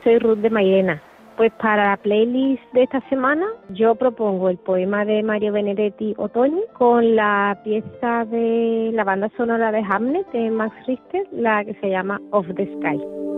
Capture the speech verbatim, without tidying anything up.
Soy Ruth de Mairena. Pues para la playlist de esta semana yo propongo el poema de Mario Benedetti, Otoño, con la pieza de la banda sonora de Hamlet de Max Richter, la que se llama Of the Sky.